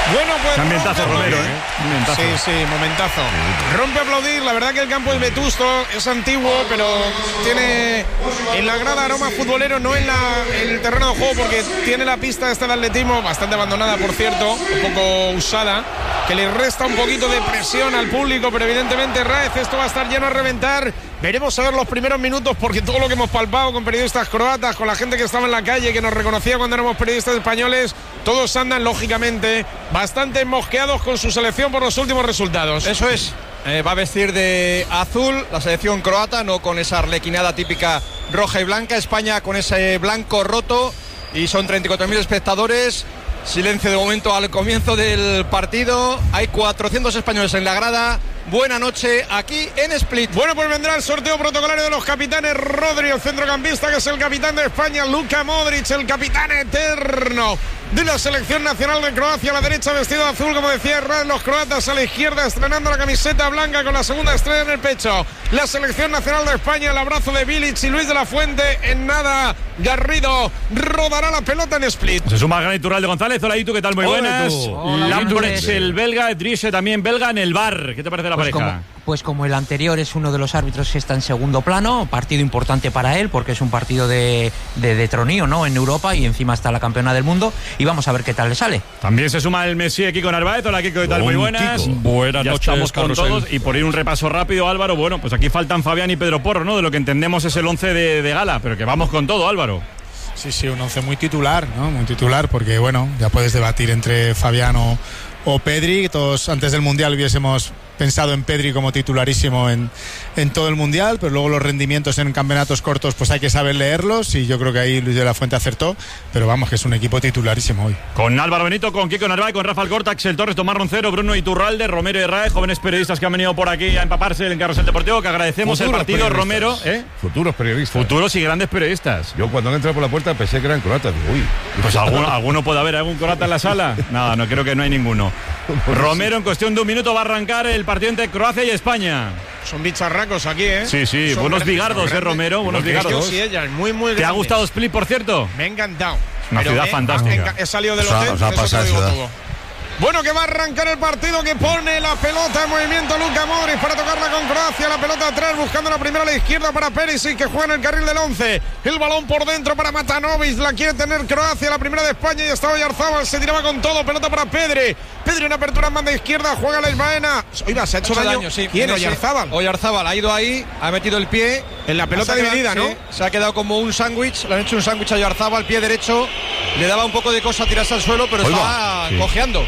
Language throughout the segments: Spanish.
Bueno, pues ambientazo Romero, Ambientazo. Sí, momentazo. Rompe a aplaudir, la verdad que el campo es vetusto, es antiguo, pero tiene en la grada aroma futbolero, no en el terreno de juego, porque tiene la pista esta de atletismo, bastante abandonada por cierto, un poco usada, que le resta un poquito de presión al público, pero evidentemente Raez, esto va a estar lleno a reventar. Veremos a ver los primeros minutos, porque todo lo que hemos palpado con periodistas croatas, con la gente que estaba en la calle, que nos reconocía cuando éramos periodistas españoles, todos andan lógicamente bastante mosqueados con su selección por los últimos resultados. Eso es, va a vestir de azul la selección croata, no con esa arlequinada típica roja y blanca. España con ese blanco roto, y son 34.000 espectadores. Silencio de momento al comienzo del partido. Hay 400 españoles en la grada. Buena noche aquí en Split. Bueno, pues vendrá el sorteo protocolario de los capitanes. Rodri, el centrocampista, que es el capitán de España. Luka Modric, el capitán eterno de la selección nacional de Croacia. A la derecha vestido de azul, como decía Herrán, los croatas. A la izquierda estrenando la camiseta blanca con la segunda estrella en el pecho. La selección nacional de España, el abrazo de Bilic y Luis de la Fuente. En nada, Garrido rodará la pelota en Split. Se suma Gran Iturralde González. Hola, Itu, ¿qué tal? Muy buenas. Lamprecht, el belga, Driesche también belga en el bar. ¿Qué te parece la pareja? Pues como el anterior es uno de los árbitros que está en segundo plano, partido importante para él porque es un partido de tronío, ¿no?, en Europa, y encima está la campeona del mundo, y vamos a ver qué tal le sale. También se suma el Messi, Kiko Narváez. Hola, Kiko, ¿qué tal? Muy buenas. Buenas ya noches, estamos con Carlos. todos, y por ir un repaso rápido, Álvaro, bueno, pues aquí faltan Fabián y Pedro Porro, ¿no? De lo que entendemos es el 11 de gala, pero que vamos con todo, Álvaro. Sí, un 11 muy titular, ¿no? Muy titular, porque bueno, ya puedes debatir entre Fabián o Pedri. Todos antes del Mundial hubiésemos pensado en Pedri como titularísimo en todo el Mundial, pero luego los rendimientos en campeonatos cortos pues hay que saber leerlos, y yo creo que ahí Luis de la Fuente acertó, pero vamos, que es un equipo titularísimo hoy. Con Álvaro Benito, con Kiko Narváez, con Rafa Alcorta, Axel Torres, Tomás Roncero, Bruno Iturralde, Romero y Raez, jóvenes periodistas que han venido por aquí a empaparse en Carrusel Deportivo, que agradecemos Futuros el partido, periodistas. Romero. Futuros periodistas. Futuros y grandes periodistas. Yo cuando han entrado por la puerta pensé que eran croatas. Uy. Pues alguno puede haber, ¿algún croata en la sala? Nada, no creo que no hay ninguno. Romero, en cuestión de un minuto va a arrancar el partido entre Croacia y España. Son bicharracos aquí, ¿eh? Sí, son buenos grandes, bigardos, Romero, buenos bigardos. Sí, ella, muy ¿Te ha gustado Split, por cierto? Me ha encantado. Una ciudad fantástica. He salido del hotel, eso te lo digo todo. Bueno, que va a arrancar el partido, que pone la pelota en movimiento Luka Modric para tocarla con Croacia. La pelota atrás, buscando la primera a la izquierda para Perisic, que juega en el carril del 11. El balón por dentro para Matanovic, la quiere tener Croacia, la primera de España, y estaba Oyarzábal, se tiraba con todo. Pelota para Pedri en apertura en banda izquierda, juega la Isbaena. Oiga, se ha hecho daño. Sí. ¿Quién? Oyarzábal. Oyarzábal ha ido ahí, ha metido el pie en la pelota dividida, ¿no? Sí, se ha quedado como un sándwich, le han hecho un sándwich a Oyarzábal, pie derecho. Le daba un poco de cosa tirarse al suelo, pero estaba cojeando.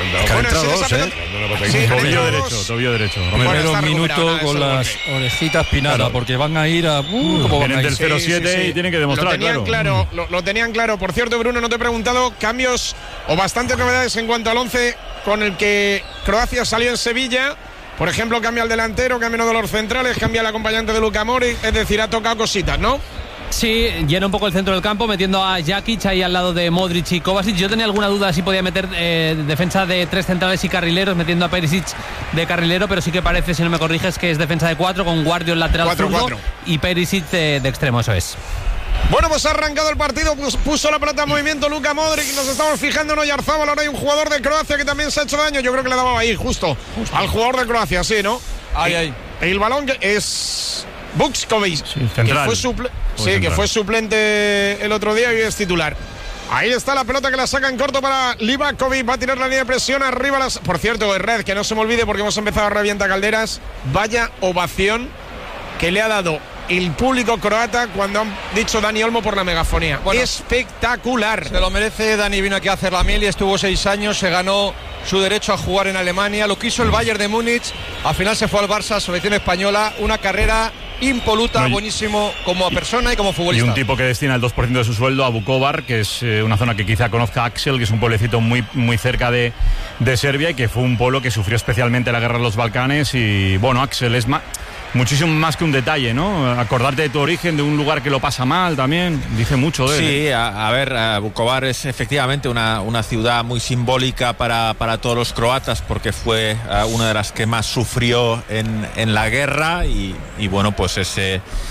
Tobillo derecho. Primero minuto con las orejitas pinadas, porque van a ir a... como van a ir. Del 0-7 y tienen que demostrar, lo tenían claro. Por cierto, Bruno, no te he preguntado, cambios o bastantes novedades en cuanto al 11 con el que Croacia salió en Sevilla. Por ejemplo, cambia el delantero, cambia uno de los centrales, cambia el acompañante de Luka Modric, es decir, ha tocado cositas, ¿no? Sí, llena un poco el centro del campo, metiendo a Jakic ahí al lado de Modric y Kovacic. Yo tenía alguna duda si podía meter defensa de 3 centrales y carrileros, metiendo a Perisic de carrilero, pero sí que parece, si no me corriges, que es defensa de 4, con Guardio en lateral zurdo y Perisic de extremo, eso es. Bueno, pues ha arrancado el partido, puso la pelota en movimiento Luka Modric, nos estamos fijando en Oyarzábal. Ahora hay un jugador de Croacia que también se ha hecho daño. Yo creo que le daba ahí, justo al jugador de Croacia, sí, ¿no? Ahí. El balón que es Vučković, que fue suplente el otro día y hoy es titular. Ahí está la pelota, que la saca en corto para Livakovic. Va a tirar la línea de presión arriba. Por cierto, Red, que no se me olvide porque hemos empezado a revienta calderas. Vaya ovación que le ha dado el público croata cuando han dicho Dani Olmo por la megafonía. Bueno, espectacular. Se lo merece. Dani vino aquí a hacer la mil y estuvo 6 años. Se ganó su derecho a jugar en Alemania. Lo quiso el Bayern de Múnich. Al final se fue al Barça, selección española. Una carrera impoluta, buenísimo como persona y como futbolista. Y un tipo que destina el 2% de su sueldo a Vukovar, que es una zona que quizá conozca Axel, que es un pueblecito muy cerca de Serbia, y que fue un pueblo que sufrió especialmente la guerra de los Balcanes. Y bueno, Axel es muchísimo más que un detalle, ¿no? Acordarte de tu origen, de un lugar que lo pasa mal también, dice mucho de él. Sí, a ver, Vukovar es efectivamente una ciudad muy simbólica para todos los croatas, porque fue una de las que más sufrió en la guerra, y bueno, pues ese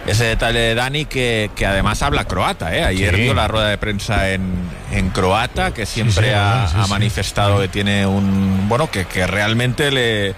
ese detalle de Dani que además habla croata, ¿eh? Ayer dio la rueda de prensa en croata, que siempre ha manifestado que tiene que realmente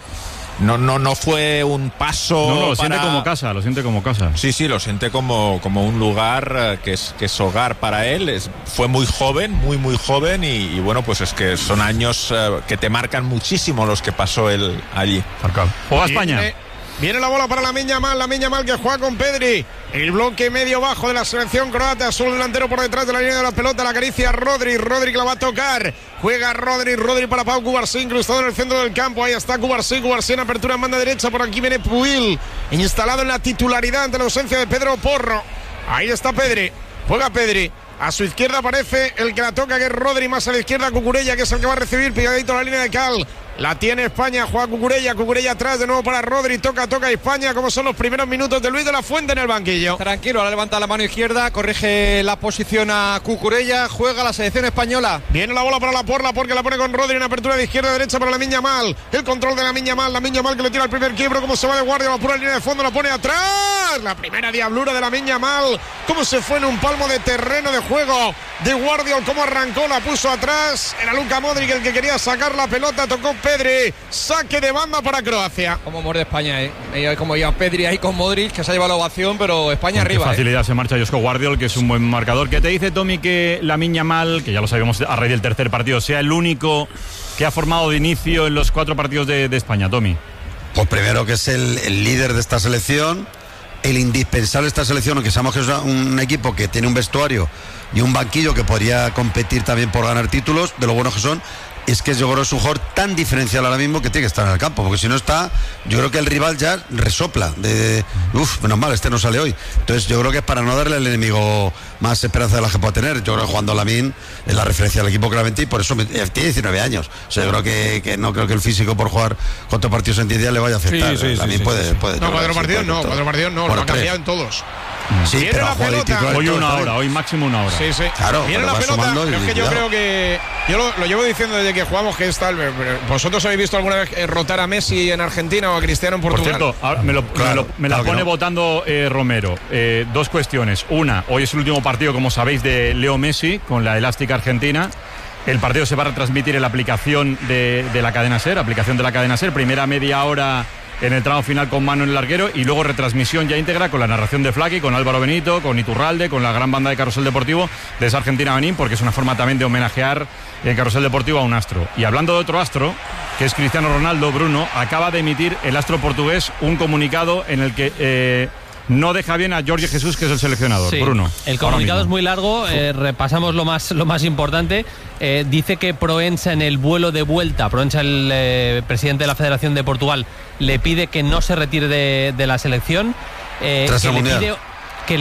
no fue un paso. Lo siente como casa, lo siente como casa. Sí, lo siente como un lugar que es hogar para él. Fue muy joven, muy joven y bueno, pues es que son años que te marcan muchísimo los que pasó él allí. Juega España. Viene la bola para Lamine Yamal que juega con Pedri. El bloque medio bajo de la selección croata, solo delantero por detrás de la línea de la pelota, la acaricia Rodri que la va a tocar. Juega Rodri para Pau Cubarsí, incrustado en el centro del campo. Ahí está Cubarsí en apertura en banda derecha. Por aquí viene Puig, instalado en la titularidad ante la ausencia de Pedro Porro. Ahí está Pedri, juega Pedri. A su izquierda aparece el que la toca, que es Rodri, más a la izquierda Cucurella, que es el que va a recibir, pegadito a la línea de cal. La tiene España, juega Cucurella atrás, de nuevo para Rodri, toca España, como son los primeros minutos de Luis de la Fuente en el banquillo. Tranquilo, ahora levanta la mano izquierda, corrige la posición a Cucurella, juega la selección española. Viene la bola para Laporte, que la pone con Rodri en apertura de izquierda a derecha para Lamine Yamal. El control de Lamine Yamal que le tira el primer quiebro, como se va de guardia, va pura línea de fondo, la pone atrás. La primera diablura de Lamine Yamal, como se fue en un palmo de terreno de juego de Guardiol, como arrancó, la puso atrás. Era Luka Modric el que quería sacar la pelota, tocó Pedri. Saque de banda para Croacia. Como muerde España, como iba Pedri ahí con Modric, que se ha llevado la ovación, pero España arriba. Qué facilidad se marcha Josko Guardiol, que es un buen marcador. ¿Qué te dice, Tommy, que Lamine Yamal, que ya lo sabíamos a raíz del tercer partido, sea el único que ha formado de inicio en los 4 partidos de España, Tommy? Pues primero que es el líder de esta selección, el indispensable de esta selección, aunque sabemos que es un equipo que tiene un vestuario y un banquillo que podría competir también por ganar títulos, de lo buenos que son. Es que yo creo que es un jugador tan diferencial ahora mismo que tiene que estar en el campo, porque si no está, yo creo que el rival ya resopla menos mal, este no sale hoy. Entonces yo creo que es para no darle al enemigo más esperanza de la que pueda tener. Yo creo que jugando Lamine es la referencia del equipo claramente, y por eso tiene 19 años. O sea, yo creo que no creo que el físico por jugar 4 partidos en 10 días le vaya a afectar. Lamine puede. No, 4 partidos no, 4 partidos no, lo ha cambiado en todos. Sí, viene pero la pelota. Hoy una hora, hoy máximo una hora. Sí. Claro, viene la pelota. Es que yo creo que. Yo lo llevo diciendo desde que jugamos, que es tal. ¿Vosotros habéis visto alguna vez rotar a Messi en Argentina o a Cristiano en Portugal? Por cierto, ahora me la pone votando Romero. 2 cuestiones. Una, hoy es el último partido, como sabéis, de Leo Messi con la elástica argentina. El partido se va a retransmitir en la aplicación de la cadena SER, primera media hora en el tramo final con Mano en el larguero, y luego retransmisión ya íntegra con la narración de Flaky, con Álvaro Benito, con Iturralde, con la gran banda de Carrusel Deportivo de esa Argentina Benín, porque es una forma también de homenajear en Carrusel Deportivo a un astro. Y hablando de otro astro, que es Cristiano Ronaldo, Bruno, acaba de emitir el astro portugués un comunicado en el que no deja bien a Jorge Jesús, que es el seleccionador. Sí. Bruno. El comunicado es muy largo, repasamos lo más importante. Dice que Proença, en el vuelo de vuelta, Proença, el presidente de la Federación de Portugal, le pide que no se retire de la selección. Tras el Mundial. Que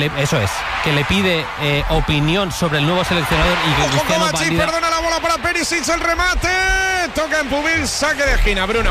le pide opinión sobre el nuevo seleccionador y que Cristiano valida. Perdona la bola para Perisic, el remate, toca en Pubil, saque de esquina, Bruno.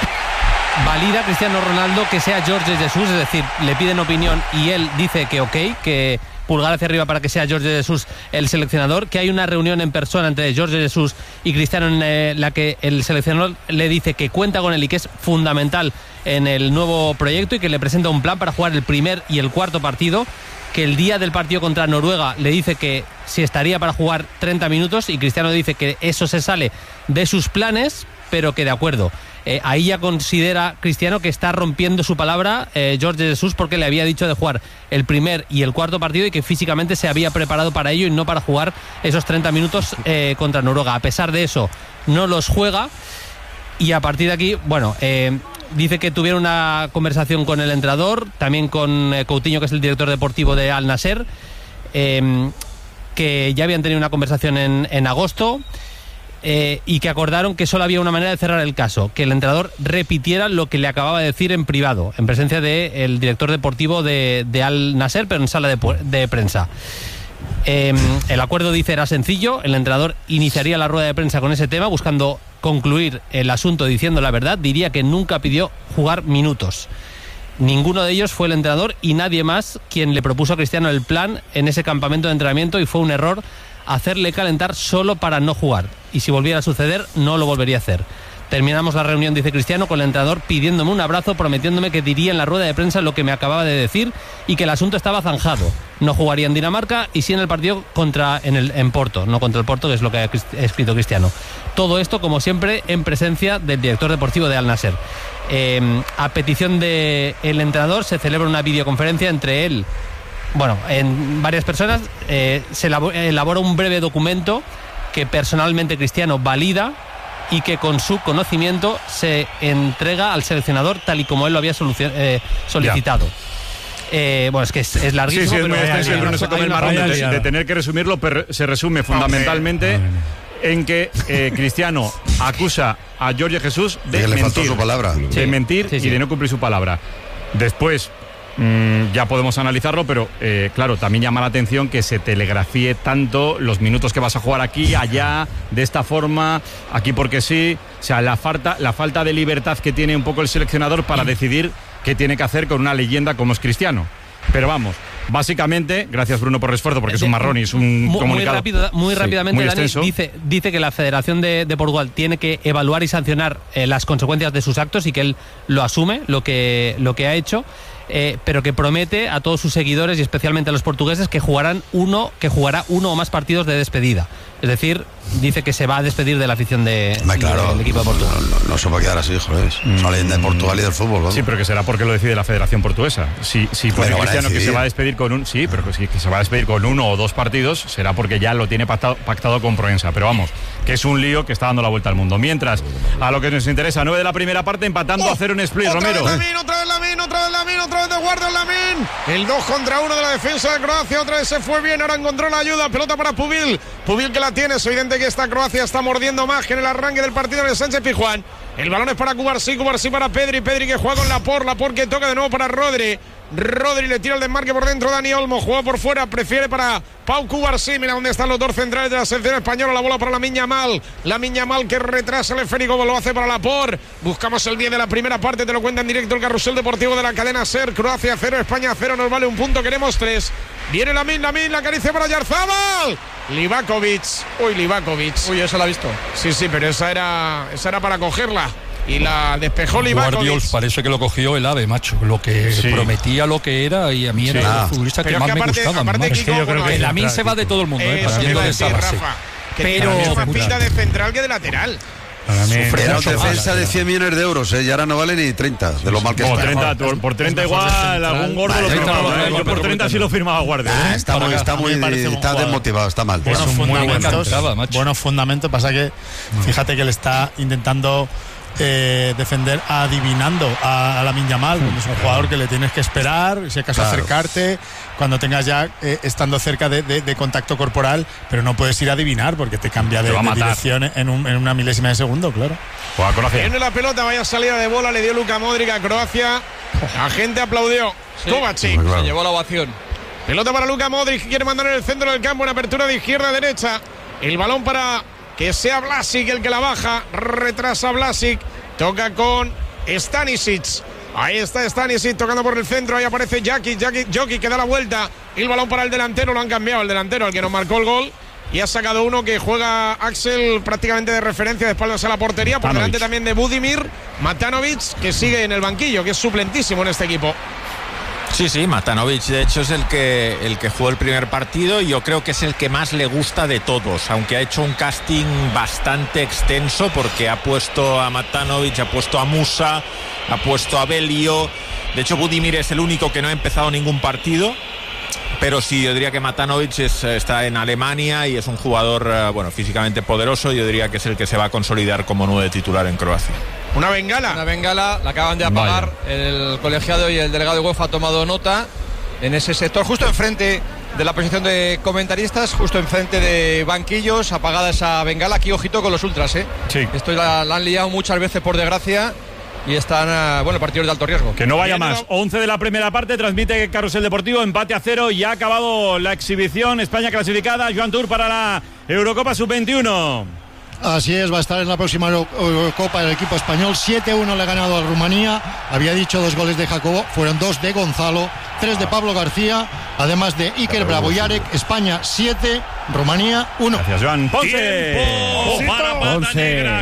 Valida Cristiano Ronaldo que sea Jorge Jesús, es decir, le piden opinión y él dice que ok, que pulgar hacia arriba para que sea Jorge Jesús el seleccionador, que hay una reunión en persona entre Jorge Jesús y Cristiano en la que el seleccionador le dice que cuenta con él y que es fundamental en el nuevo proyecto y que le presenta un plan para jugar el primer y el cuarto partido, que el día del partido contra Noruega le dice que si estaría para jugar 30 minutos y Cristiano dice que eso se sale de sus planes, pero que de acuerdo. Ahí ya considera Cristiano que está rompiendo su palabra Jorge Jesús, porque le había dicho de jugar el primer y el cuarto partido y que físicamente se había preparado para ello y no para jugar esos 30 minutos contra Noruega. A pesar de eso, no los juega y a partir de aquí, dice que tuvieron una conversación con el entrenador, también con Coutinho, que es el director deportivo de Al Nassr, que ya habían tenido una conversación en agosto. Y que acordaron que solo había una manera de cerrar el caso, que el entrenador repitiera lo que le acababa de decir en privado, en presencia del director deportivo de Al Nassr, pero en sala de prensa. El acuerdo, dice, era sencillo. El entrenador iniciaría la rueda de prensa con ese tema, buscando concluir el asunto diciendo la verdad. Diría que nunca pidió jugar minutos. Ninguno de ellos fue el entrenador y nadie más quien le propuso a Cristiano el plan en ese campamento de entrenamiento, y fue un error hacerle calentar solo para no jugar, y si volviera a suceder no lo volvería a hacer. Terminamos la reunión, dice Cristiano, con el entrenador pidiéndome un abrazo, prometiéndome que diría en la rueda de prensa lo que me acababa de decir y que el asunto estaba zanjado. No jugaría en Dinamarca y sí en el partido en Porto, no contra el Porto, que es lo que ha escrito Cristiano. Todo esto, como siempre, en presencia del director deportivo de Al Nassr. A petición del entrenador se celebra una videoconferencia entre él, en varias personas. Se elabora un breve documento que personalmente Cristiano valida y que con su conocimiento se entrega al seleccionador tal y como él lo había solicitado. Es que es larguísimo. Sí, es muy extenso, pero no se come el marrón de tener que resumirlo, pero se resume fundamentalmente en que Cristiano acusa a Jorge Jesús de mentir, su palabra. De mentir y de no cumplir su palabra. Después ya podemos analizarlo, pero claro, también llama la atención que se telegrafíe tanto los minutos que vas a jugar aquí, allá, de esta forma, aquí porque sí. O sea, la falta de libertad que tiene un poco el seleccionador para decidir qué tiene que hacer con una leyenda como es Cristiano. Pero vamos, básicamente, gracias Bruno por el esfuerzo, porque es un marrón y es un comunicado muy rápidamente, muy Dani, dice que la Federación de Portugal tiene que evaluar y sancionar las consecuencias de sus actos y que él lo asume, lo que ha hecho. Pero que promete a todos sus seguidores y especialmente a los portugueses que jugará uno o más partidos de despedida. Es decir, dice que se va a despedir de la afición del equipo de Portugal. No se va a quedar así, joder. Es una leyenda de Portugal y del fútbol, ¿no? Sí, pero que será porque lo decide la Federación Portuguesa. Si pone Cristiano que se va a despedir con un... Sí, pero que se va a despedir con 1 o 2 partidos, será porque ya lo tiene pactado con Proensa. Pero vamos, que es un lío que está dando la vuelta al mundo. Mientras, a lo que nos interesa, 9 de la primera parte, empatando a 0 en Split. Romero. Otra vez de guardia en Lamin. El 2 contra 1 de la defensa de Croacia. Otra vez se fue bien. Ahora encontró la ayuda. Pelota para Pubil. Pubil que la tiene. Es evidente que esta Croacia está mordiendo más que en el arranque del partido de Sánchez Pizjuán. El balón es para Cubarsí para Pedri que juega con Laporte que toca de nuevo para Rodri le tira el desmarque por dentro. Dani Olmo juega por fuera, prefiere para Pau Cubarsí. Mira dónde están los dos centrales de la selección española. La bola para Lamine Yamal que retrasa el esférico, lo hace para Laporte. Buscamos el 10 de la primera parte, te lo cuenta en directo el carrusel deportivo de la cadena SER. Croacia 0, España 0, nos vale un punto, queremos 3. Viene Lamine, la acaricia para Yarzábal. Livakovic. Uy, esa la ha visto. Sí, pero esa era para cogerla. Y la despejó Livakovic. Guardiols parece que lo cogió el AVE, macho. Lo que prometía, lo que era, y a mí era el futbolista que más me gustaba. Yo creo que a mí se va de todo el mundo. Para mí lo de Sabas, pero tiene más pinta de central que de lateral. Era una defensa de 100 millones de euros, y ahora no vale ni 30, de lo mal que está. Por 30 igual, algún gordo lo firmaba. Yo por 30 sí lo firmaba Guardiola. Está desmotivado, está mal. Buenos fundamentos, pasa que fíjate que le está intentando defender adivinando a Lamine Yamal. Es un jugador que le tienes que esperar, si acaso acercarte cuando tengas ya estando cerca de contacto corporal, pero no puedes ir a adivinar porque te cambia de dirección en una milésima de segundo, claro. Tiene la pelota, vaya salida de bola, le dio Luka Modric a Croacia. La gente aplaudió. Kovacic se llevó la ovación. Pelota para Luka Modric, quiere mandar en el centro del campo en apertura de izquierda a derecha. El balón para que sea Vlasic el que la baja, retrasa Vlasic, toca con Stanisic. Ahí está Stanisic tocando por el centro, ahí aparece Jokic que da la vuelta. El balón para el delantero, lo han cambiado, el delantero, el que nos marcó el gol. Y ha sacado uno que juega Axel prácticamente de referencia de espaldas a la portería, por delante también de Budimir Matanovic, que sigue en el banquillo, que es suplentísimo en este equipo. Sí, Matanovic de hecho es el que jugó el primer partido y yo creo que es el que más le gusta de todos, aunque ha hecho un casting bastante extenso porque ha puesto a Matanovic, ha puesto a Musa, ha puesto a Belio. De hecho Budimir es el único que no ha empezado ningún partido, pero sí, yo diría que Matanovic está en Alemania y es un jugador físicamente poderoso. Yo diría que es el que se va a consolidar como 9 titular en Croacia. Una bengala, la acaban de apagar. El colegiado y el delegado de UEFA ha tomado nota en ese sector, justo enfrente de la posición de comentaristas, justo enfrente de banquillos, apagada esa bengala. Aquí ojito con los ultras, Sí. Esto la han liado muchas veces, por desgracia, y están, partidos de alto riesgo. Que no vaya más. 11 de la primera parte, transmite Carrusel Deportivo, empate a 0 y ha acabado la exhibición. España clasificada, Joan Tour para la Eurocopa Sub-21. Así es, va a estar en la próxima Eurocopa el equipo español. 7-1 le ha ganado a Rumanía. Había dicho 2 goles de Jacobo, fueron 2 de Gonzalo, 3 de Pablo García, además de Iker Bravoyarek. España 7, Rumanía 1. Gracias, Joan. Ponce. Para Pata Negra, claro que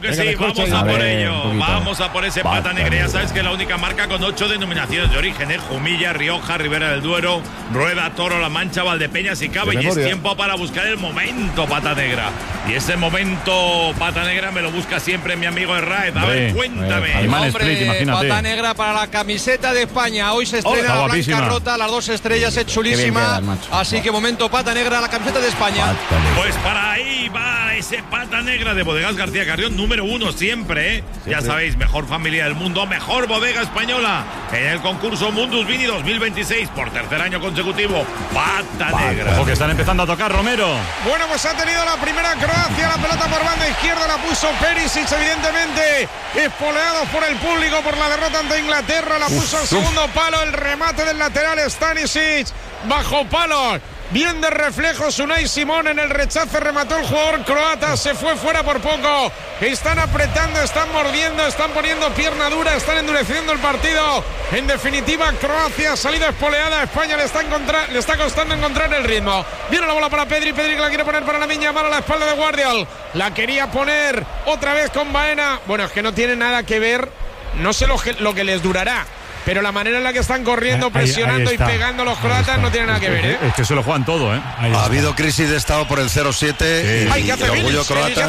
que sí, vamos a por ello. Vamos a por ese pata negra. Ya sabes que es la única marca con 8 denominaciones de origen, Jumilla, Rioja, Ribera del Duero, Rueda, Toro, La Mancha, Valdepeñas y Cava. Y es tiempo para buscar el momento pata negra. Y ese momento pata negra me lo busca siempre mi amigo Herráez. A ver, cuéntame. Hombre, pata negra para la camiseta de España. Hoy se estrena la blanca rota, las 2 estrellas, es chulísima. Así que momento pata negra, la camiseta de España. Pues para ahí va ese pata negra de Bodegas García Carrión, número 1 siempre, Ya sabéis, mejor familia del mundo, mejor bodega española en el concurso Mundus Vini 2026 por tercer año consecutivo. Pata negra. Ojo que están empezando a tocar, Romero. Bueno, pues ha tenido la primera Croacia, la pelota por banda izquierda la puso Perisic, evidentemente espoleados por el público por la derrota ante Inglaterra, la puso al segundo palo, el remate del lateral Stanisic bajo palo. Bien de reflejos Unai Simón en el rechace, remató el jugador croata, se fue fuera por poco. Están apretando, están mordiendo, están poniendo pierna dura, están endureciendo el partido. En definitiva, Croacia ha salido espoleada, a España le está costando encontrar el ritmo. Viene la bola para Pedri que la quiere poner para la niña, mala a la espalda de Guardiol. La quería poner otra vez con Baena. Bueno, es que no tiene nada que ver, no sé lo que les durará, pero la manera en la que están corriendo, presionando y pegando los croatas no tiene nada que ver, Es que se lo juegan todo, Ha habido crisis de estado por el 0-7 y el orgullo croata.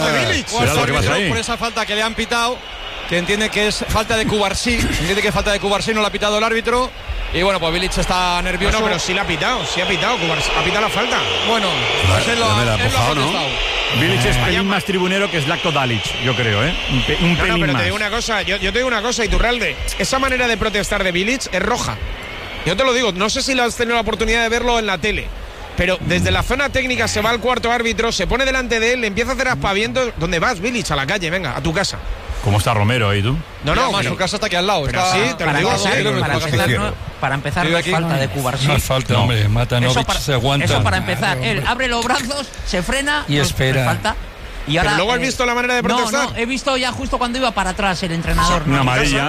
Por esa falta que le han pitado, que entiende que es falta de Cubarsí, no la ha pitado el árbitro. Y bueno, pues Bilic está nervioso. No, pero sí la ha pitado, Cubarsí ha pitado la falta. Bueno, pues él lo ha protestado. Bilic es pelín más tribunero que Zlatko Dalic, yo creo, Un pelín pero más. te digo una cosa, yo te digo una cosa, Iturralde, esa manera de protestar de Bilic es roja. Yo te lo digo, no sé si lo has tenido la oportunidad de verlo en la tele, pero desde la zona técnica se va al cuarto árbitro, se pone delante de él, le empieza a hacer aspavientos. ¿Dónde vas, Bilic? A la calle, venga, a tu casa. ¿Cómo está Romero ahí, tú? No, su casa está aquí al lado. Pero sí, te lo digo. Para empezar, no es falta de Cubarsí. No es falta, hombre. Matanovic se aguanta. Eso para empezar. Él abre los brazos, se frena y espera. Falta. Y ahora, pero luego has visto la manera de protestar. No, he visto ya justo cuando iba para atrás el entrenador. Una amarilla.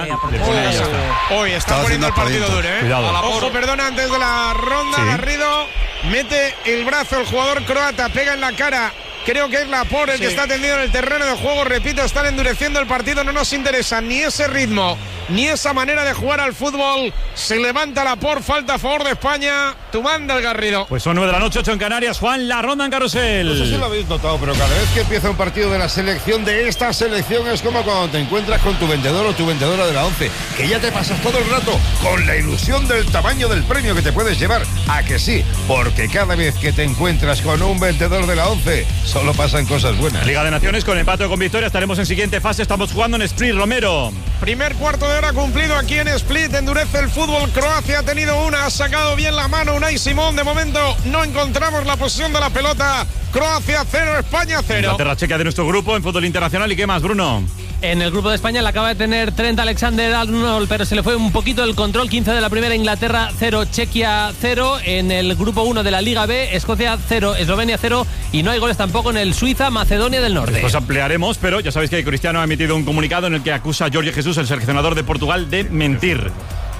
Hoy está poniendo el partido duro, Cuidado. Ojo, perdona, antes de la ronda, Garrido mete el brazo el jugador croata, pega en la cara. Creo que es Laporte el que está tendido en el terreno de juego. Repito, están endureciendo el partido. No nos interesa ni ese ritmo, ni esa manera de jugar al fútbol. Se levanta Laporte, falta a favor de España. Tu manda el Garrido. Pues son 9 de la noche, 8 en Canarias. Juan, la ronda en carrusel. No sé si lo habéis notado, pero cada vez que empieza un partido de la selección, de esta selección, es como cuando te encuentras con tu vendedor o tu vendedora de la 11, que ya te pasas todo el rato con la ilusión del tamaño del premio que te puedes llevar. ¿A que sí? Porque cada vez que te encuentras con un vendedor de la 11, solo pasan cosas buenas. Liga de Naciones con empate o con victoria. Estaremos en siguiente fase. Estamos jugando en Split, Romero. Primer cuarto de hora cumplido aquí en Split. Endurece el fútbol. Croacia ha tenido una, ha sacado bien la mano Unai Simón. De momento no encontramos la posición de la pelota. Croacia 0, España 0. Inglaterra checa de nuestro grupo en fútbol internacional. ¿Y qué más, Bruno? En el grupo de España la acaba de tener Trent Alexander-Arnold, pero se le fue un poquito el control. 15 de la primera, Inglaterra 0, Chequia 0. En el grupo 1 de la Liga B, Escocia 0, Eslovenia 0. Y no hay goles tampoco en el Suiza-Macedonia del Norte. Después ampliaremos, pero ya sabéis que Cristiano ha emitido un comunicado en el que acusa a Jorge Jesús, el seleccionador de Portugal, de mentir.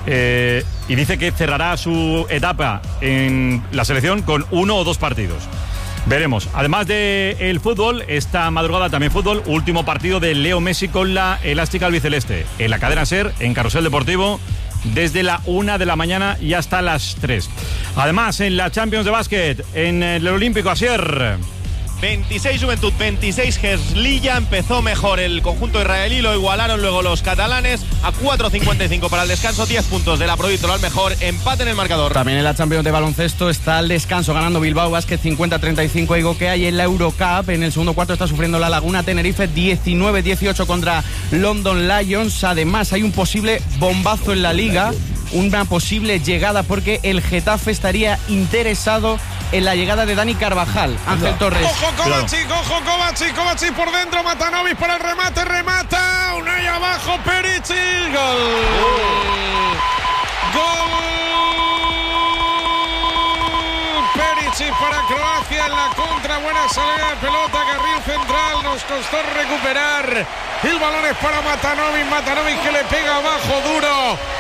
Y dice que cerrará su etapa en la selección con 1 o 2 partidos. Veremos. Además del fútbol, esta madrugada también fútbol, último partido de Leo Messi con la elástica albiceleste. En la cadena SER, en Carrusel Deportivo, desde la 1 de la mañana y hasta las 3. Además, en la Champions de Básquet, en el Olímpico, Asier. 26 Juventud, 26 Herzliya. Empezó mejor el conjunto israelí, lo igualaron luego los catalanes a 4.55 para el descanso, 10 puntos de la Provítola al mejor, empate en el marcador. También en la Champions de baloncesto está al descanso ganando Bilbao Basket 50-35 a Igoquea, y en la Eurocup en el segundo cuarto está sufriendo la Laguna Tenerife 19-18 contra London Lions. Además hay un posible bombazo en la Liga, una posible llegada porque el Getafe estaría interesado en la llegada de Dani Carvajal. Ángel Torres. Ojo Kovacic por dentro, Matanovic para el remate, remata, Unai abajo, Perisic, gol. Perisic para Croacia en la contra, buena salida de pelota, carril central, nos costó recuperar. El balón es para Matanovic que le pega abajo duro.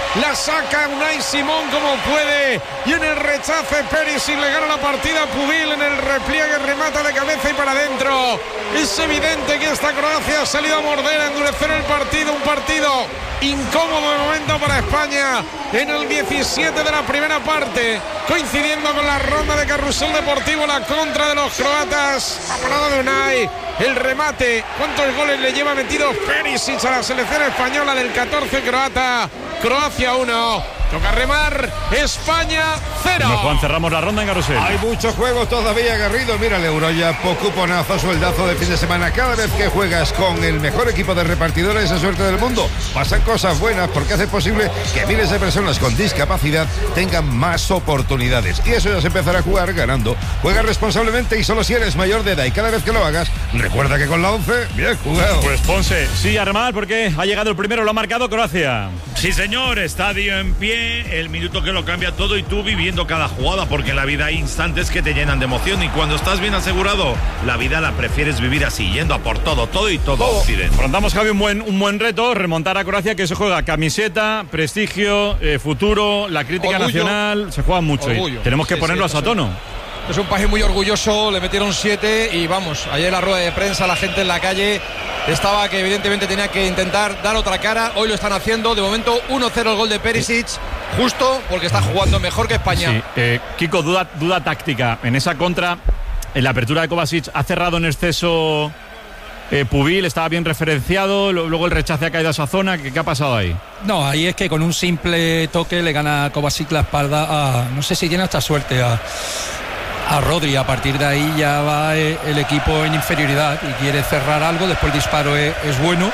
la saca Unai Simón como puede, y en el rechace Perisic le gana la partida a Pubil, en el repliegue remata de cabeza y para adentro. Es evidente que esta Croacia ha salido a morder, a endurecer el partido, un partido incómodo de momento para España en el 17 de la primera parte, coincidiendo con la ronda de Carrusel Deportivo, la contra de los croatas, la parada de Unai, el remate. ¿Cuántos goles le lleva metido Perisic a la selección española del 14 croata? Croacia 1. Toca remar, España 0. Juan, cerramos la ronda en Carrusel. Hay muchos juegos todavía, Garrido. Mira el Euro ya, cuponazo, sueldazo de fin de semana. Cada vez que juegas con el mejor equipo de repartidores de suerte del mundo, pasan cosas buenas porque hace posible que miles de personas con discapacidad tengan más oportunidades. Y eso ya se empezará a jugar ganando. Juega responsablemente y solo si eres mayor de edad. Y cada vez que lo hagas, recuerda que con la 11, bien jugado. Pues Ponce, sí, a remar porque ha llegado el primero, lo ha marcado Croacia. Sí, señor, estadio en pie. El minuto que lo cambia todo y tú viviendo cada jugada, porque en la vida hay instantes que te llenan de emoción y cuando estás bien asegurado, la vida la prefieres vivir así, yendo a por todo y todo Occidente. Afrontamos, Javi, un buen reto, remontar a Croacia, que se juega camiseta, prestigio, futuro, la crítica orgullo nacional, se juega mucho. Tenemos que ponerlos a tono. Es un país muy orgulloso, le metieron 7 y vamos, ayer en la rueda de prensa la gente en la calle estaba que evidentemente tenía que intentar dar otra cara. Hoy lo están haciendo, de momento 1-0 el gol de Perisic, justo porque está jugando mejor que España. Sí. Kiko, duda táctica en esa contra, en la apertura de Kovacic, ha cerrado en exceso Pubil, estaba bien referenciado, luego el rechace ha caído a esa zona. ¿Qué ha pasado ahí? No, ahí es que con un simple toque le gana Kovacic la espalda a, no sé si tiene hasta suerte, a Rodri. A partir de ahí ya va el equipo en inferioridad y quiere cerrar algo. Después el disparo es bueno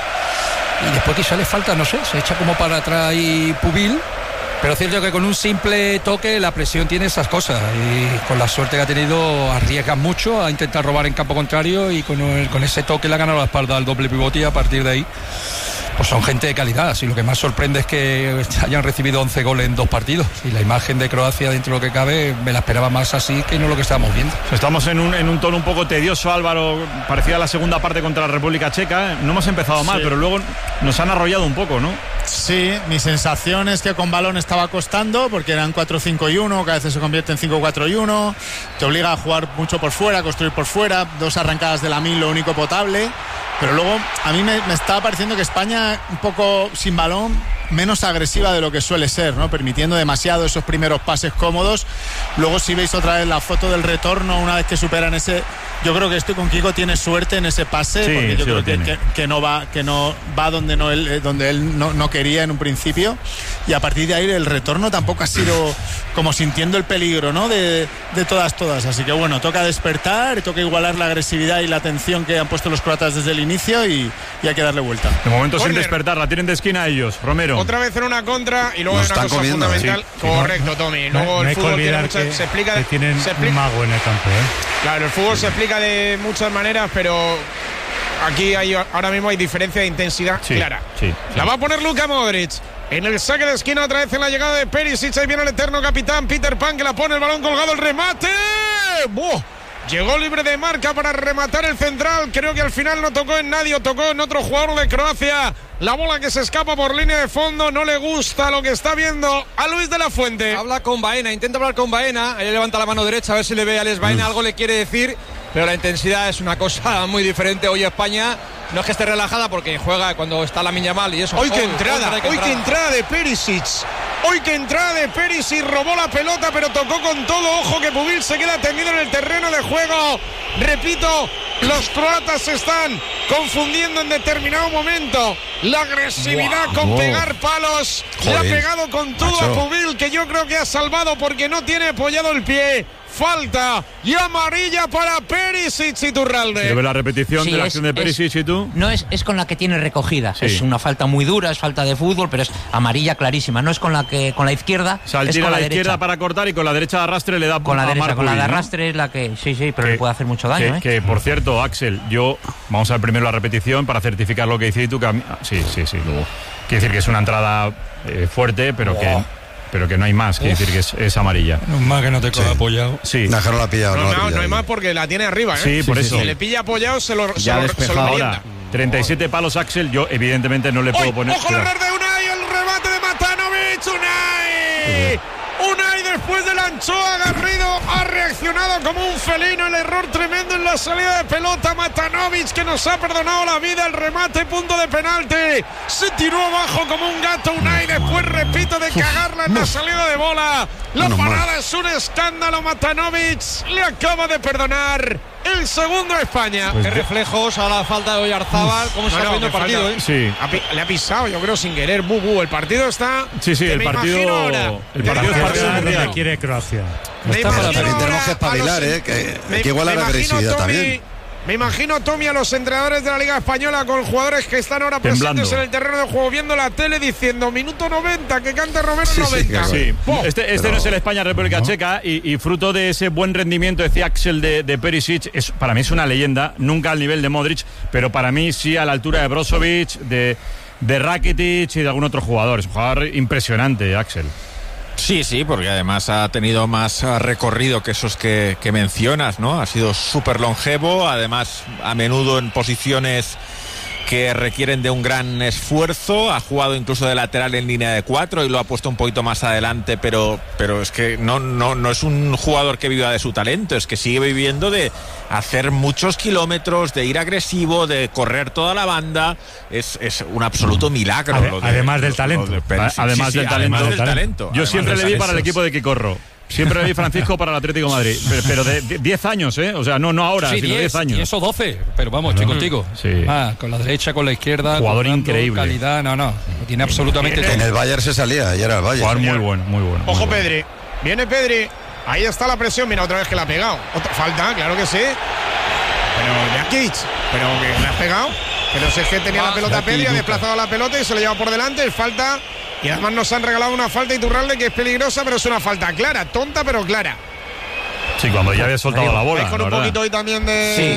y después quizá le falta, no sé, se echa como para atrás y Pubil, pero es cierto que con un simple toque la presión tiene esas cosas y con la suerte que ha tenido arriesga mucho a intentar robar en campo contrario y con ese toque le ha ganado la espalda al doble pivote y a partir de ahí pues son gente de calidad. Así lo que más sorprende es que hayan recibido 11 goles en 2 partidos y la imagen de Croacia, dentro de lo que cabe, me la esperaba más así que no lo que estábamos viendo. Estamos en un tono un poco tedioso, Álvaro, parecida a la segunda parte contra la República Checa. No hemos empezado mal, pero luego nos han arrollado un poco, ¿no? Sí, mi sensación es que con balón estaba costando porque eran 4-5-1, que a veces se convierte en 5-4-1, te obliga a jugar mucho por fuera, a construir por fuera, 2 arrancadas de Lamine, lo único potable. Pero luego a mí me estaba pareciendo que España, un poco sin balón, menos agresiva de lo que suele ser, ¿no? Permitiendo demasiado esos primeros pases cómodos. Luego si veis otra vez la foto del retorno, una vez que superan ese, yo creo que esto con Kiko tiene suerte en ese pase, sí, porque yo creo que no va donde él no quería en un principio, y a partir de ahí el retorno tampoco ha sido como sintiendo el peligro, ¿no? de todas, así que bueno, toca despertar, toca igualar la agresividad y la atención que han puesto los croatas desde el inicio y hay que darle vuelta. De momento sin despertar, la tienen de esquina ellos. Romero. Otra vez en una contra y luego en una cosa fundamental. Sí. Correcto, Tommy. Luego el fútbol tiene se explica un mago en el campo, Claro, el fútbol se explica de muchas maneras, pero aquí ahora mismo hay diferencia de intensidad clara. La va a poner Luka Modric. En el saque de esquina, otra vez en la llegada de Perisic. Ahí viene el eterno capitán Peter Pan, que la pone, el balón colgado, el remate. ¡Buah! Llegó libre de marca para rematar el central. Creo que al final no tocó en nadie, tocó en otro jugador de Croacia. La bola que se escapa por línea de fondo. No le gusta lo que está viendo a Luis de la Fuente. Habla con Baena, intenta hablar con Baena. Ahí levanta la mano derecha a ver si le ve a Alex Baena. Algo le quiere decir, pero la intensidad es una cosa muy diferente. Hoy España no es que esté relajada porque juega cuando está Lamine Yamal y eso. Hoy qué entrada de Perisic. Hoy que entrada de Perisic, robó la pelota pero tocó con todo. Ojo que Pubil se queda tendido en el terreno de juego. Repito, los croatas se están confundiendo en determinado momento. La agresividad con pegar palos. Le ha pegado con todo a Pubil, que yo creo que ha salvado porque no tiene apoyado el pie. Falta y amarilla para Perisic y Iturralde. ¿Se ve la repetición de la acción de Perisic y tú? No es con la que tiene recogida. Es una falta muy dura, es falta de fútbol, pero es amarilla clarísima. No es con la izquierda. O sea, él tira a la izquierda para cortar y con la derecha de arrastre le da con la derecha. Con la de ¿no? arrastre es la que pero le puede hacer mucho daño. Que por cierto, Axel, vamos a ver primero la repetición para certificar lo que dices tú. Sí. Luego quiere decir que es una entrada fuerte, pero que no hay más, quiere decir que es amarilla. No más que no te coja apoyado. Sí. No la ha pillado. No hay más porque la tiene arriba, Sí, por eso. Si le pilla apoyado, se lo ahora, 37 palos, Axel. Yo, evidentemente, no le puedo poner. ¡Ojo el error de Unai! El remate de Matanovic. Unai. Unai, después de la anchoa, Garrido ha reaccionado como un felino. El error tremendo en la salida de pelota. Matanovic, que nos ha perdonado la vida. El remate, punto de penalti. Se tiró abajo como un gato Unai. Después, repito, de cagarla en la salida de bola. La parada es un escándalo. Matanovic le acaba de perdonar el segundo a España. Qué reflejos a la falta de Oyarzábal. ¿Cómo se está viendo el partido? Sí. Le ha pisado, yo creo, sin querer. El partido está. Sí, el partido. El partido donde quiere Croacia. También tenemos que espabilar, que igual la agresividad también. Me imagino, Tommy, a los entrenadores de la Liga Española con jugadores que están ahora presentes en el terreno de juego viendo la tele diciendo minuto 90, que cante Romero 90. Sí. Este no es el España-República Checa y fruto de ese buen rendimiento, decía Axel, de Perisic, para mí es una leyenda, nunca al nivel de Modric, pero para mí sí a la altura de Brozovic, de Rakitic y de algún otro jugador. Es un jugador impresionante, Axel. Sí, porque además ha tenido más recorrido que esos que mencionas, ¿no? Ha sido súper longevo, además a menudo en posiciones que requieren de un gran esfuerzo. Ha jugado incluso de lateral en línea de 4 y lo ha puesto un poquito más adelante, pero es que no es un jugador que viva de su talento, es que sigue viviendo de hacer muchos kilómetros, de ir agresivo, de correr toda la banda. Es un absoluto milagro. Además del talento. Además del talento. Yo siempre le di para el equipo de Quicorro. Siempre le di Francisco para el Atlético de Madrid, pero de 10 años, ¿eh? O sea, no ahora, sí, sino 10 años. 10 o 12, pero vamos, estoy contigo. Sí. Con la derecha, con la izquierda. Jugador increíble. Calidad, no tiene absolutamente todo. En el Bayern se salía, ya era el Bayern. Jugador muy bueno. Ojo, Pedri. Viene Pedri. Ahí está la presión. Mira, otra vez que la ha pegado. Otra falta, claro que sí. Pero Jakic, pero que le has pegado. Pero si es que tenía la pelota Pedri, ha desplazado la pelota y se lo lleva por delante. Es falta. Y además nos han regalado una falta Iturralde que es peligrosa, pero es una falta clara, tonta pero clara. Sí, cuando ya había soltado la bola. Con un poquito hoy también de. Sí.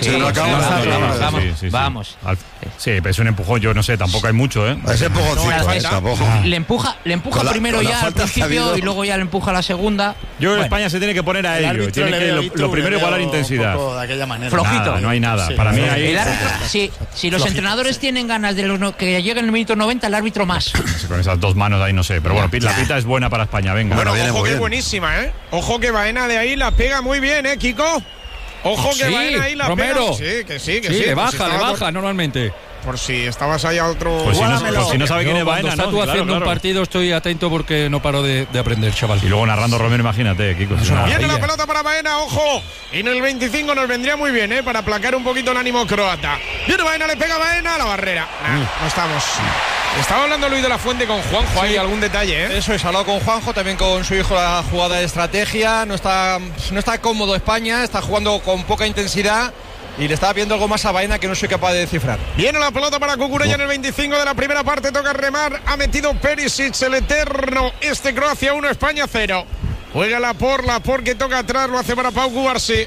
Vamos. Sí, pero es un empujón, yo no sé, tampoco hay mucho, ¿eh? Ese empujoncito, tampoco. Le empuja primero ya al principio y luego ya le empuja la segunda. Yo creo que España se tiene que poner a ello. Tiene que lo primero igualar intensidad. Flojito. No hay nada. Para mí ahí. Si los entrenadores tienen ganas de que lleguen el minuto 90, el árbitro más. Con esas dos manos ahí no sé. Pero bueno, la pita es buena para España, venga. Bueno, ojo que es buenísima, ¿eh? Ojo que Baena de ahí la pega muy bien, Kiko. Ojo que Baena ahí la Romero. pega. Sí, le baja normalmente. Por si estabas ahí a otro. Pues si no sabe quién es Baena, ¿no? Tú haciendo un partido estoy atento porque no paro de aprender, chaval. Y luego narrando Romero, imagínate, Kiko. Viene la pelota para Baena, ojo. Y en el 25 nos vendría muy bien, para aplacar un poquito el ánimo croata. Viene Baena, le pega Baena a la barrera. No estamos. Estaba hablando Luis de la Fuente con Juanjo, ¿hay algún detalle? Eso es, hablado con Juanjo, también con su hijo la jugada de estrategia. No está cómodo España, está jugando con poca intensidad y le estaba viendo algo más a Baena que no soy capaz de descifrar. Viene la pelota para Cucurella en el 25 de la primera parte, toca remar, ha metido Perisic, el eterno, Croacia 1, España 0. Juega Laporte que toca atrás, lo hace para Pau Cubarsí.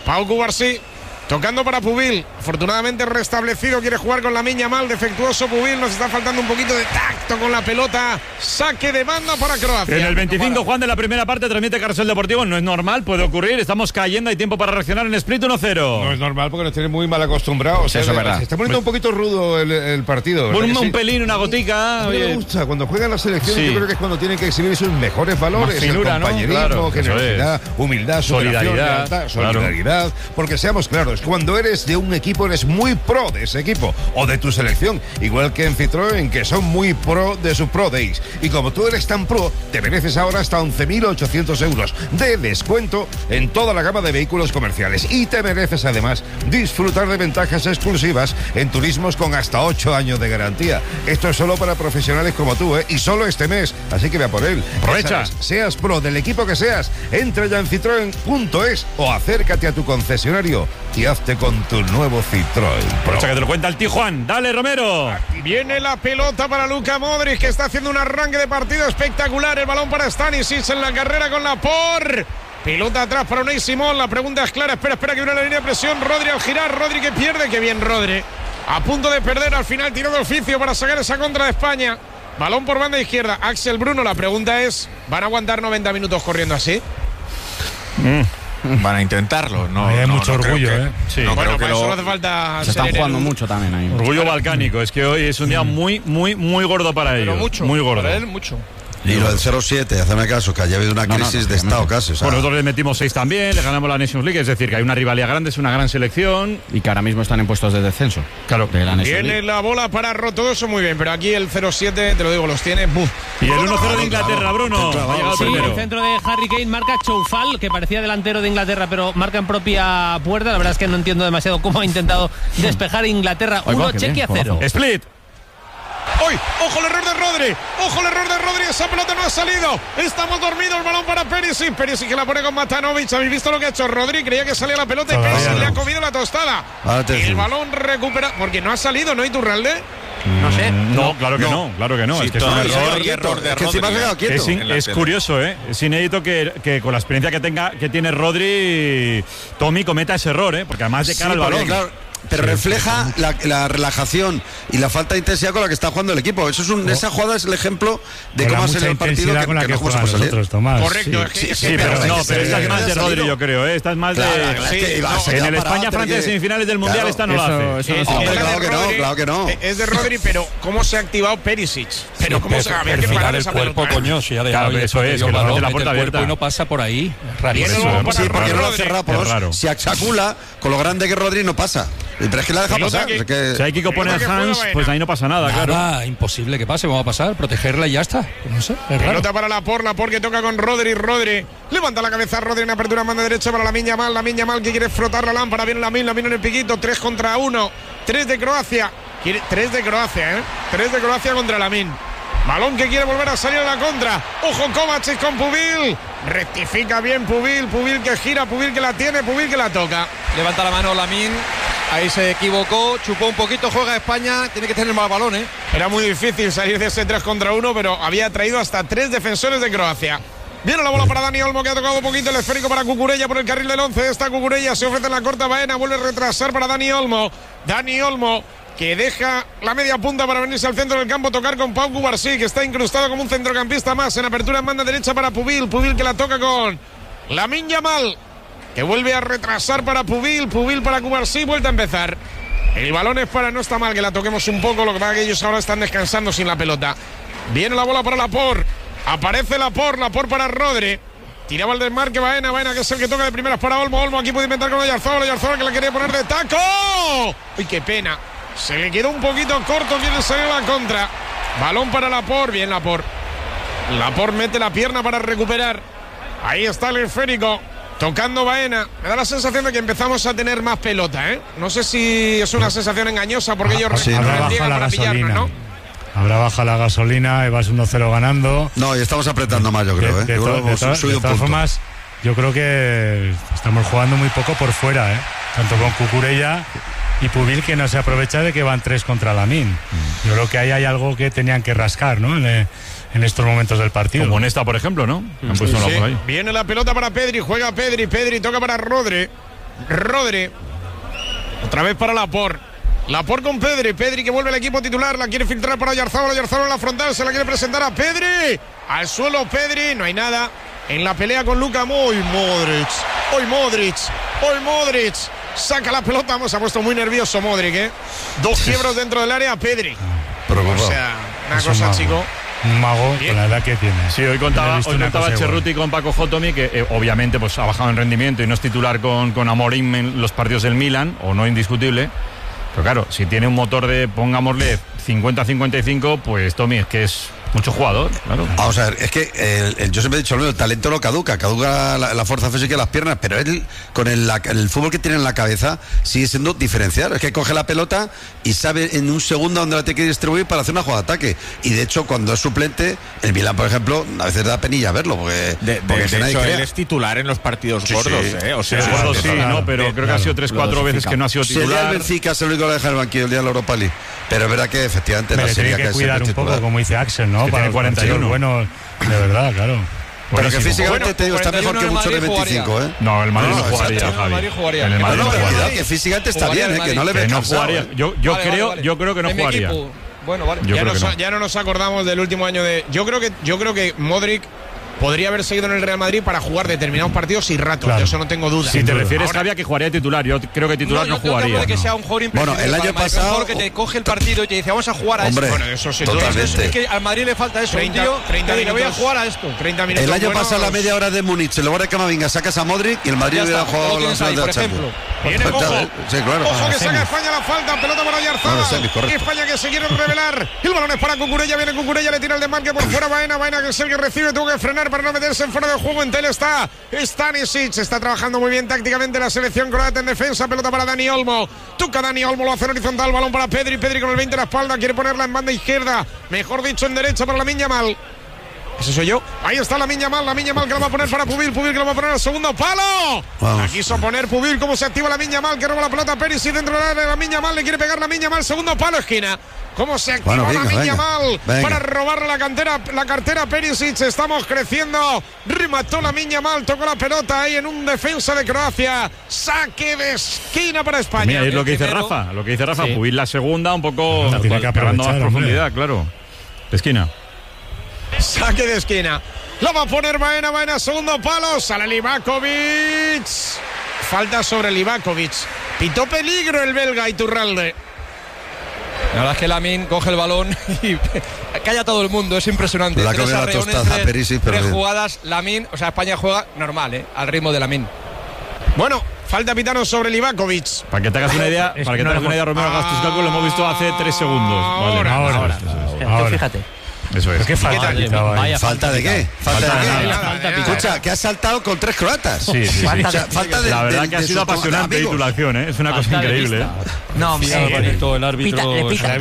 Tocando para Pubil, afortunadamente restablecido, quiere jugar con Lamine Yamal, defectuoso Pubil, nos está faltando un poquito de tacto con la pelota, saque de banda para Croacia. En el 25, Juan, de la primera parte transmite Carrusel Deportivo, no es normal, puede ocurrir, estamos cayendo, hay tiempo para reaccionar en Split 1-0. No es normal porque nos tienen muy mal acostumbrados. Eso es verdad. Se está poniendo un poquito rudo el partido. Un pelín, una gotica. A mí me gusta, cuando juegan las selecciones yo creo que es cuando tienen que exhibir sus mejores valores, más finura, el compañerismo, ¿no? Claro, generosidad, humildad, solidaridad, solidaridad, porque seamos claros, cuando eres de un equipo eres muy pro de ese equipo o de tu selección, igual que en Citroën, que son muy pro de sus Pro Days, y como tú eres tan pro, te mereces ahora hasta 11.800 euros de descuento en toda la gama de vehículos comerciales, y te mereces además disfrutar de ventajas exclusivas en turismos con hasta 8 años de garantía. Esto es solo para profesionales como tú, y solo este mes, así que vea por él. Aprovecha. Seas pro del equipo que seas, entra ya en citroen.es o acércate a tu concesionario y hazte con tu nuevo Citroën Pro. Que te lo cuenta el tío Juan. Dale, Romero. Viene la pelota para Luka Modric, que está haciendo un arranque de partido espectacular. El balón para Stanisic en la carrera con Laporte. Pelota atrás para Unai Simón. La pregunta es clara. Espera que viene la línea de presión. Rodri al girar. Rodri que pierde. Qué bien Rodri. A punto de perder. Al final tiró de oficio para sacar esa contra de España. Balón por banda izquierda. Axel Bruno. La pregunta es, ¿van a aguantar 90 minutos corriendo así? Van a intentarlo, no. Hay mucho orgullo, Sí. No, bueno, para eso no hace falta. Se están jugando mucho también ahí. Orgullo balcánico, es que hoy es un día muy gordo para ellos. Mucho. Muy gordo. Para él, mucho. Y lo del 0-7, hazme caso, que haya habido una crisis de estado casi. O sea. Bueno, nosotros le metimos 6 también, le ganamos la Nations League, es decir, que hay una rivalidad grande, es una gran selección. Y que ahora mismo están en puestos de descenso. Claro. De la Nations Tiene League. la bola para todo eso muy bien, pero aquí el 0-7, te lo digo, los tiene. ¡Buf! Y el 1-0 de Inglaterra, Bruno. Ha llegado Sí, primero. el centro de Harry Kane marca Choufal, que parecía delantero de Inglaterra, pero marca en propia puerta. La verdad es que no entiendo demasiado cómo ha intentado despejar Inglaterra. 1, Chequia 0. Split. ¡Uy! ¡Ojo el error de Rodri! ¡Ojo el error de Rodri! Esa pelota no ha salido. Estamos dormidos. El balón para Perisic. Perisic que la pone con Matanovic. ¿Habéis visto lo que ha hecho Rodri? Creía que salía la pelota y Perisic le ha comido la tostada. El balón recupera. Porque no ha salido, ¿no, Iturralde? No sé. No, claro que no, claro que no. Sí, es que es un todavía error. hay error de Es que Rodri, encima se ha quedado quieto. Es curioso, ¿eh? Es inédito que con la experiencia que tiene Rodri, Tommy cometa ese error, ¿eh? Porque además de cara al porque, balón. claro, pero refleja la relajación y la falta de intensidad con la que está jugando el equipo. Esa jugada es el ejemplo de Con cómo la ha salido el mucha partido intensidad con la que no juegan jugamos a salir. nosotros, Tomás. Correcto. Sí, pero esta es más de Rodri, yo creo, ¿eh? Esta es más en el España-Francia de semifinales del Mundial, esta no la hace. Claro que no. Es de Rodri, pero ¿cómo se ha activado Perisic? Pero ¿cómo se había que parar esa pelota? Coño, si ha Claro, dejado eso es, que lo hace la puerta abierta. y no pasa por ahí. Viene el balón para Sí, porque no lo hace Rodri. Es raro. Si Axacula, con lo grande que es Rodri, no pasa. Pero es que la deja Pelota pasar. que- Es que- Si hay que poner Pelota que juega Hans, Baena. pues ahí no pasa nada, claro. Nada, imposible que pase, vamos a pasar, protegerla y ya está. No sé, es raro. Pelota para Laporte que toca con Rodri. Levanta la cabeza Rodri en apertura, manda derecha para Lamine Yamal que quiere frotar la lámpara. Viene Lamine en el piquito. 3 contra 1. 3 de Croacia. 3 de Croacia, 3 de Croacia contra Lamine. Balón que quiere volver a salir a la contra. Ojo Kovacic con Pubil. Rectifica bien Pubil que gira, Pubil que la tiene, Pubil que la toca. Levanta la mano Lamine. Ahí se equivocó, chupó un poquito, juega España, tiene que tener más balón, ¿eh? Era muy difícil salir de ese 3 contra 1, pero había traído hasta 3 defensores de Croacia. Viene la bola para Dani Olmo, que ha tocado un poquito el esférico para Cucurella por el carril del 11. Esta Cucurella se ofrece en la corta, Baena vuelve a retrasar para Dani Olmo. Dani Olmo que deja la media punta para venirse al centro del campo, tocar con Pau Cubarsí, que está incrustado como un centrocampista más. En apertura en banda derecha para Pubil que la toca con Lamine Yamal, que vuelve a retrasar para Pubil para Cubarsí, vuelta a empezar. El balón es para, no está mal que la toquemos un poco, lo que pasa es que ellos ahora están descansando sin la pelota. Viene la bola para Laporte, aparece Laporte para Rodri. Tiraba el desmarque Baena que es el que toca de primeras para Olmo aquí puede inventar con Oyarzabal que la quería poner de taco. ¡Uy, qué pena! Se le quedó un poquito corto, quiere salir a la contra. Balón para Laporte, bien Laporte mete la pierna para recuperar. Ahí está el esférico, tocando Baena. Me da la sensación de que empezamos a tener más pelota, ¿eh? No sé si es una sensación engañosa porque ellos Habrá para pillarnos, ¿no? Habrá baja la gasolina y vas 1-0 ganando. No, y estamos apretando más, yo creo. De todas formas, yo creo que estamos jugando muy poco por fuera, tanto con Cucurella y Pubil, que no se aprovecha de que van 3 contra Lamine. Yo creo que ahí hay algo que tenían que rascar, ¿no? En estos momentos del partido. Como en esta, por ejemplo, ¿no? Han puesto Sí. por ahí. Viene la pelota para Pedri, juega Pedri toca para Rodri. Otra vez para Laporte con Pedri que vuelve al equipo titular, la quiere filtrar para Oyarzabal en la frontal, se la quiere presentar a Pedri. Al suelo Pedri, no hay nada. En la pelea con Luka Modric. Saca la pelota, se ha puesto muy nervioso Modric, ¿eh? 2 quiebros dentro del área, Pedri. O sea, una cosa, chico. Un mago con la edad que tiene. Sí, hoy contaba Cerruti con Paco Jotomi que obviamente pues ha bajado en rendimiento y no es titular con Amorim en los partidos del Milan, o no indiscutible. Pero claro, si tiene un motor de, pongámosle, 50-55, pues Tommy, es que es mucho jugador, claro. Vamos a ver, es que yo siempre he dicho, el talento no caduca la fuerza física y las piernas, pero él, con el fútbol que tiene en la cabeza, sigue siendo diferencial. Es que coge la pelota y sabe en un segundo dónde la tiene que distribuir para hacer una jugada de ataque. Y de hecho, cuando es suplente, el Milan, por ejemplo, a veces da penilla verlo, porque de hecho, él es titular en los partidos gordos, O sea, gordos sí, ¿no? Pero creo que ha sido 3-4 veces que no ha sido titular. Sería el Benfica, se lo único que deja el banquillo el día de la Europa League. Pero es verdad que efectivamente la serie tiene que cuidar un poco, como dice Axel, ¿no? Que tiene 41. Bueno, de verdad, claro. Pero que físicamente te digo, está mejor que muchos de 25, ¿eh? No, el Madrid no jugaría, exacto. Javi. En el Madrid no jugaría. Que físicamente está bien, que no le Que ve no cansado, jugaría. Yo creo que no Bueno, vale. Ya no nos acordamos del último año de. Yo creo que Modric podría haber seguido en el Real Madrid para jugar determinados partidos y ratos, Claro. de eso no tengo duda. Si te refieres, Javi, a que jugaría titular. Yo creo que titular no jugaría. De que sea un jugador Bueno, el año pasado que te coge el partido y te dice vamos a jugar a Hombre, esto. Bueno, eso sí, totalmente. Es que al Madrid le falta eso, 30 un tío 30 que diga, voy a minutos. jugar a esto. 30 minutos. El año buenos. pasado la media hora de Múnich, en lugar de Camavinga sacas a Modric y el Madrid Ya hubiera está, jugado lo tienes ahí, de por la Champions. ejemplo. Viene, Pues, ojo. sí, claro. Ojo que saca España la falta, pelota para Oyarzabal. Bueno, semis, correcto. España que se quiere revelar. El balón es para Cucurella, viene Cucurella, le tira el desmarque por fuera Baena que es el que recibe, tuvo que frenar para no meterse en fuera de juego. En tele está Stanisic, está trabajando muy bien tácticamente la selección croata en defensa, pelota para Dani Olmo. Toca Dani Olmo, lo hace en horizontal, balón para Pedri con el 20 en la espalda, quiere ponerla en banda izquierda, mejor dicho en derecha para Lamine Yamal. Ese soy yo. Ahí está Lamine Yamal que lo va a poner para Pubil que lo va a poner al segundo palo. Vamos. La quiso poner Pubil, cómo se activa Lamine Yamal, que roba la pelota Perisic dentro del área de Lamine Yamal, le quiere pegar Lamine Yamal, segundo palo, esquina. Cómo se activa Bueno, venga, Lamine venga, Yamal venga. para robar la cartera Perisic. Estamos creciendo. Remató Lamine Yamal, tocó la pelota ahí en un defensa de Croacia. Saque de esquina para España. Mira, es lo que dice Primero. Rafa. Sí. Pubil la segunda, un poco La tiene que agarrando más aprovechar, profundidad, claro. De esquina. Saque de esquina. Lo va a poner Baena, segundo palo. Sale Livakovic. Falta sobre Livakovic. Pitó peligro el belga Iturralde. La verdad es que Lamine coge el balón y calla a todo el mundo, es impresionante. La Tres comida arreones, tostada, Perisic, pero tres bien. jugadas, Lamine, o sea, España juega normal, al ritmo de Lamine. Bueno, falta pitano sobre Livakovic. Para que te hagas una idea, Romero, hagas tus cálculos, lo hemos visto hace 3 segundos. Vale, Ahora. Tú fíjate. Eso es. ¿Qué falta ha quitado ahí? ¿Falta de qué? ¿Falta de qué? Nada. Escucha, que ha saltado con 3 croatas. Sí. O sea, falta de, La verdad de- que ha de sido sus apasionante amigos. titulación, ¿eh? Es una cosa Falta de increíble, ¿eh? No, bonito el árbitro.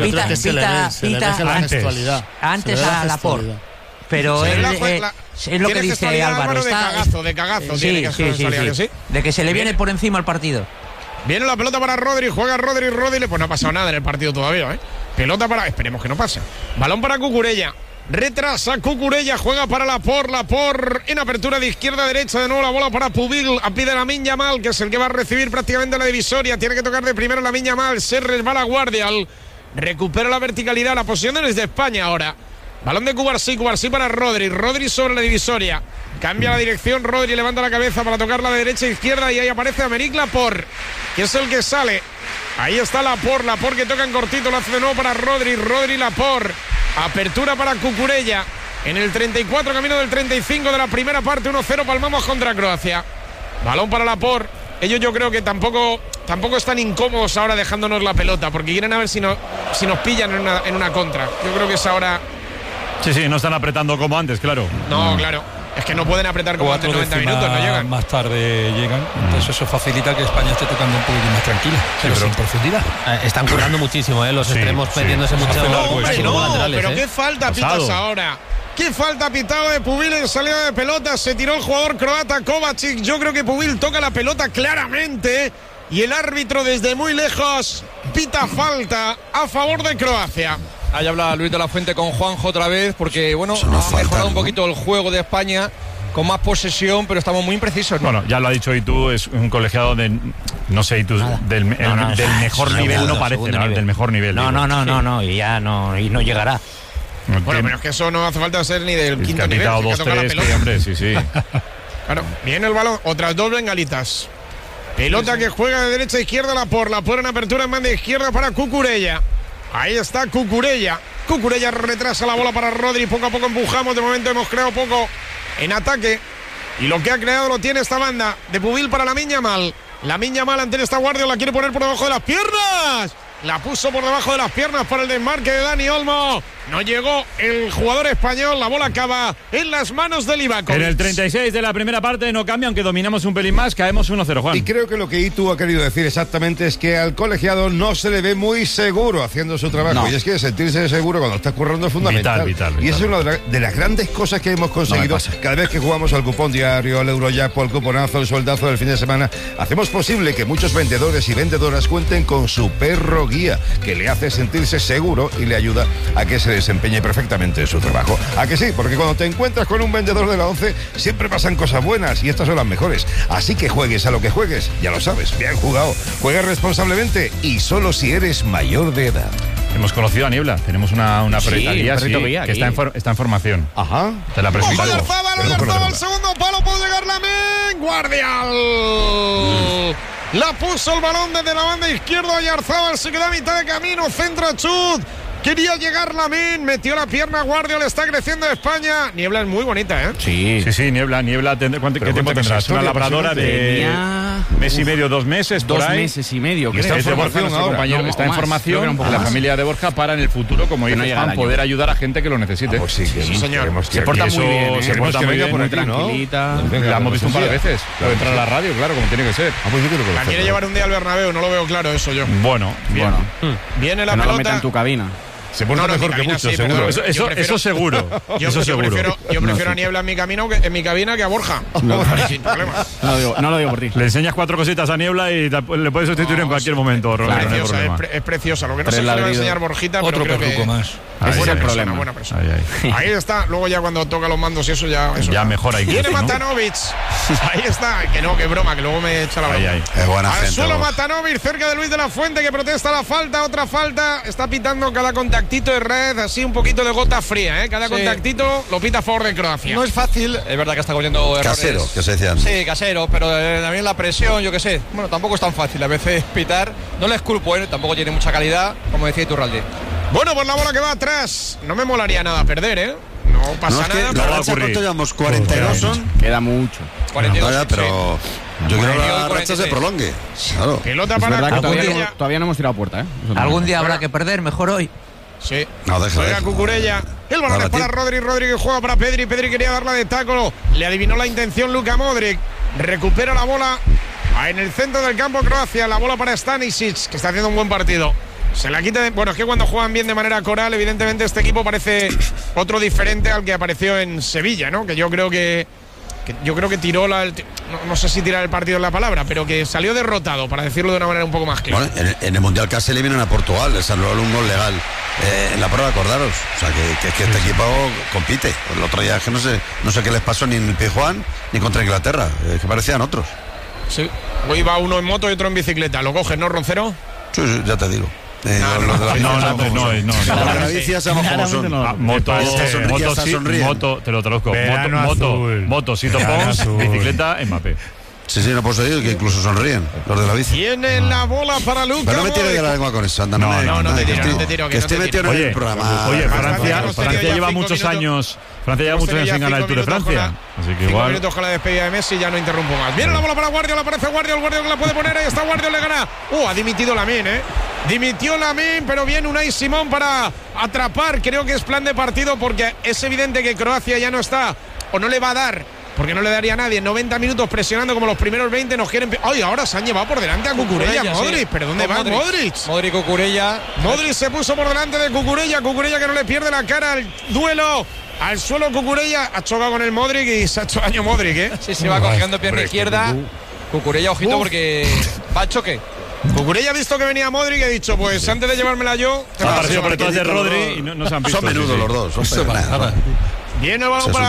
antes a Laporte. Pero Sí, él, es lo tiene que dice salida Álvaro. de cagazo. Sí, Tiene que sí, salir, sí. De que se le viene por encima el partido. Viene la pelota para Rodri, juega Rodri, pues no ha pasado nada en el partido todavía, ¿eh? Pelota para, esperemos que no pase. Balón para Cucurella. Retrasa Cucurella, juega para Laporte en apertura de izquierda a derecha, de nuevo la bola para Pubil, pide Lamine Yamal, que es el que va a recibir prácticamente la divisoria, tiene que tocar de primero Lamine Yamal, se resbala Guardial, recupera la verticalidad, la posición es de España ahora. Balón de Cubarsí para Rodri sobre la divisoria, cambia la dirección, Rodri levanta la cabeza para tocarla de derecha a izquierda y ahí aparece Aymeric Laporte, que es el que sale. Ahí está Laporte que toca en cortito, lo hace de nuevo para Rodri Laporte. Apertura para Cucurella en el 34, camino del 35 de la primera parte, 1-0, palmamos contra Croacia. Balón para Laporte. Ellos yo creo que tampoco están incómodos ahora dejándonos la pelota, porque quieren a ver si nos pillan en una contra. Yo creo que es ahora. Sí, no están apretando como antes, claro. No, claro. Es que no pueden apretar como antes 90 minutos, no llegan. Más tarde llegan, entonces eso facilita que España esté tocando un poquitín más tranquila, pero sin profundidad. Están currando muchísimo, los extremos metiéndose mucho. No, hombre, no, laterales, pero qué falta pitas ahora. ¿Qué falta pitado de Pubil en salida de pelota? Se tiró el jugador croata Kovacic. Yo creo que Pubil toca la pelota claramente y el árbitro desde muy lejos pita falta a favor de Croacia. Ahí habla Luis de la Fuente con Juanjo otra vez, porque bueno, ha mejorado un poquito el juego de España, con más posesión, pero estamos muy imprecisos, ¿no? Bueno, ya lo ha dicho Itu, es un colegiado de, no sé, Itu, del mejor nivel no parece, ¿no? Del mejor nivel. No, y ya no, y no llegará. Bueno, pero es que eso no hace falta ser ni del quinto ha nivel. quitado que 2-3, toca la pelota. hombre, sí. Claro, viene el balón, otras dos bengalitas. Pelota que juega de derecha a izquierda Laporte en apertura en banda izquierda para Cucurella. Ahí está Cucurella. Cucurella retrasa la bola para Rodri. Poco a poco empujamos. De momento hemos creado poco en ataque. Y lo que ha creado lo tiene esta banda. De Pubil para Lamine Yamal. Lamine Yamal ante esta guardia la quiere poner por debajo de las piernas. La puso por debajo de las piernas para el desmarque de Dani Olmo. No llegó el jugador español. La bola acaba en las manos de Livakovic. En el 36 de la primera parte no cambia, aunque dominamos un pelín más, caemos 1-0, Juan. Y creo que lo que Itu ha querido decir exactamente es que al colegiado no se le ve muy seguro haciendo su trabajo. No. Y es que sentirse seguro cuando estás currando es fundamental. Vital. Y eso es una de las grandes cosas que hemos conseguido cada vez que jugamos al cupón diario, al Eurojackpot, al cuponazo, el sueldazo del fin de semana. Hacemos posible que muchos vendedores y vendedoras cuenten con su perro guía, que le hace sentirse seguro y le ayuda a que se desempeñe perfectamente en su trabajo. ¿A que sí? Porque cuando te encuentras con un vendedor de la 11 siempre pasan cosas buenas y estas son las mejores. Así que juegues a lo que juegues, ya lo sabes, bien jugado. Juega responsablemente y solo si eres mayor de edad. Hemos conocido a Niebla, tenemos una perrita guía, que está en formación. Ajá. Te la presentamos. Oyarzabal, segundo palo, puede llegar Lamine. Guardial. La puso el balón desde la banda izquierda. Oyarzabal se queda a mitad de camino. Centro chut. Quería llegar Lamine, metió la pierna Guardiola, está creciendo España. Niebla es muy bonita, ¿eh? Sí, Niebla. ¿Qué tiempo tendrás? Una labradora de mes y medio, 2 meses, por ahí. 2 meses y medio, y está en formación ahora. Está en formación de la familia de Borja para en el futuro, como dice Juan, poder ayudar a gente que lo necesite. Pues sí, señor. Se porta muy bien, se porta muy bien, muy tranquilita. La hemos visto un par de veces. Puede entrar a la radio, claro, como tiene que ser. La quiere llevar un día al Bernabéu, no lo veo claro eso yo. Bueno. Viene la pelota. pelota. No lo meta en tu cabina. Se porta mejor que mucho, seguro. Eso seguro. Yo prefiero a Niebla en mi cabina que a Borja. Sin problema. No lo digo por ti. Le enseñas 4 cositas a Niebla y le puedes sustituir en cualquier momento, Romero. Es preciosa. Lo que no sé qué le va a enseñar Borjita, pero creo que más. Ese es el problema. Buena persona. Ahí está. Luego ya cuando toca los mandos y eso ya mejora. Viene Matanovic. Ahí está. Que broma, que luego me echa la broma. Es buena gente. Al suelo Matanovic, cerca de Luis de la Fuente, que protesta la falta. Otra falta. Está pitando cada contactito de red, así un poquito de gota fría, ¿eh? Cada contactito lo pita a favor de Croacia. No es fácil, es verdad que está cometiendo errores. Casero, que se decían. Sí, casero, pero también la presión, yo qué sé. Bueno, tampoco es tan fácil a veces pitar. No le esculpo, tampoco tiene mucha calidad, como decía Iturralde. Bueno, pues la bola que va atrás. No me molaría nada perder, ¿eh? No pasa nada. La racha, ¿cuánto llevamos? 42 son. Queda mucho. 42, pero yo creo que la racha se prolongue. Claro. Pelota para todavía no hemos tirado puerta, ¿eh? Algún día habrá que perder, mejor hoy. Sí. No, juega Cucurella. El balón es para Rodri. Rodri que juega para Pedri. Pedri quería darla de taco. Le adivinó la intención Luka Modric. Recupera la bola en el centro del campo Croacia. La bola para Stanisic, que está haciendo un buen partido. Se la quita. Bueno, es que cuando juegan bien de manera coral, evidentemente este equipo parece otro diferente al que apareció en Sevilla, ¿no? Que yo creo que tiró no sé si tirar el partido es la palabra, pero que salió derrotado, para decirlo de una manera un poco más clara. Bueno, en el Mundial casi eliminan a Portugal, les anularon un gol legal en la prueba, acordaros. O sea, que este equipo compite. El otro día que no sé qué les pasó ni en el Pijuán ni contra Inglaterra, que parecían otros. Sí, hoy va uno en moto y otro en bicicleta. ¿Lo coges, no, Roncero? Sí, ya te digo. No. La bici sabemos cómo son. Moto, te lo traduzco. Moto, Sito Pons, bicicleta, Mbappé. Sí, no puedo decir que incluso sonríen los de la bici. Tiene la bola para Luka. Pero no me tires de la lengua con eso, anda. No te tiro. Que esté metido en el programa. Oye, Francia lleva muchos años. Francia lleva muchos años sin ganar el Tour de Francia. Así que 5 minutos con la despedida de Messi, ya no interrumpo más. Viene la bola para Guardiola, aparece Guardiola que la puede poner. Ahí está Guardiola, le gana. Ha dimitido Lamine, Dimitió Lamine, pero viene Unai Simón para atrapar. Creo que es plan de partido porque es evidente que Croacia ya no está o no le va a dar, porque no le daría a nadie. 90 minutos presionando como los primeros 20 nos quieren. ¡Ay! Ahora se han llevado por delante a Cucurella, Modric. Sí. ¿Pero dónde va Modric? Modric, Cucurella. Modric se puso por delante de Cucurella. Cucurella que no le pierde la cara al duelo. Al suelo Cucurella. Ha chocado con el Modric y se ha hecho daño Modric, ¿eh? Sí, se va cogiendo pierna izquierda. Cucurella, ojito, porque va al choque. Cucurella ha visto que venía Modric y ha dicho, pues antes de llevármela yo. Ha aparecido por detrás de Rodri y no se han visto. Son menudos los dos. Viene el balón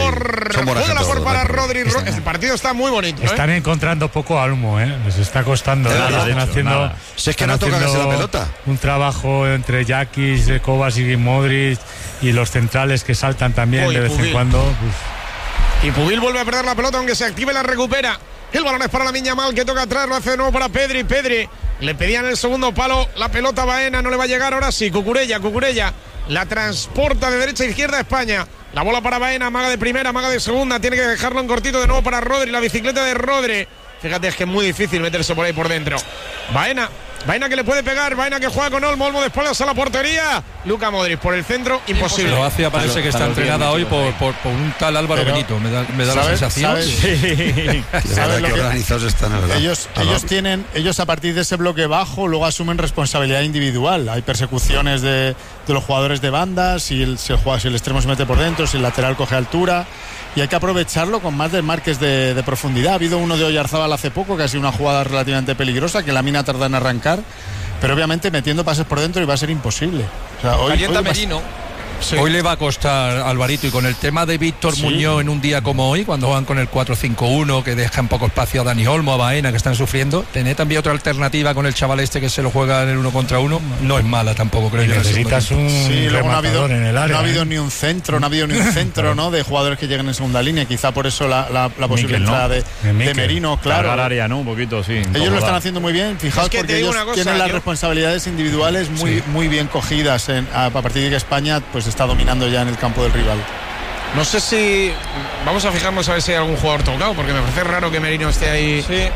para Rodri. El partido está muy bonito. Están encontrando poco almo, les está costando. Están haciendo. Si es que no tocan la pelota. Un trabajo entre Jakic, Kovacic y Modric y los centrales que saltan también de vez en cuando. Y Pubil vuelve a perder la pelota, aunque se active la recupera. El balón es para Lamine Yamal, que toca atrás, lo hace de nuevo para Pedri. Pedri le pedían el segundo palo, la pelota a Baena, no le va a llegar, ahora sí. Cucurella la transporta de derecha a izquierda a España. La bola para Baena, maga de primera, maga de segunda, tiene que dejarlo en cortito de nuevo para Rodri, la bicicleta de Rodri. Fíjate, es que es muy difícil meterse por ahí por dentro. Baena que le puede pegar, Baena que juega con Olmo de espaldas a la portería. Luka Modric por el centro, imposible. Croacia parece que está entrenada hoy por un tal Álvaro Benito, me da la sensación. ¿Sabes lo que organizados están, verdad? Ellos a partir de ese bloque bajo luego asumen responsabilidad individual. Hay persecuciones de los jugadores de banda, si el extremo se mete por dentro, si el lateral coge altura. Y hay que aprovecharlo con más desmarques de profundidad. Ha habido uno de Oyarzabal hace poco, que ha sido una jugada relativamente peligrosa, que la mina tarda en arrancar, pero obviamente metiendo pases por dentro y va a ser imposible. Calienta Merino. Hoy le va a costar, Alvarito, y con el tema de Víctor Muñoz en un día como hoy, cuando van con el 4-5-1, que deja un poco espacio a Dani Olmo, a Baena, que están sufriendo, tener también otra alternativa con el chaval este que se lo juega en el 1 contra 1, no es mala tampoco, creo yo. Necesitas un rematador en el área. No ha habido ni un centro, ¿no? De jugadores que lleguen en segunda línea. Quizá por eso la posible entrada de Merino, claro. Cargar área, ¿no? Un poquito, sí. Ellos lo están haciendo muy bien, fijaos, porque ellos tienen las responsabilidades individuales muy bien cogidas a partir de que España pues está dominando ya en el campo del rival. No sé si vamos a fijarnos a ver si hay algún jugador tocado, porque me parece raro que Merino esté ahí. Sí.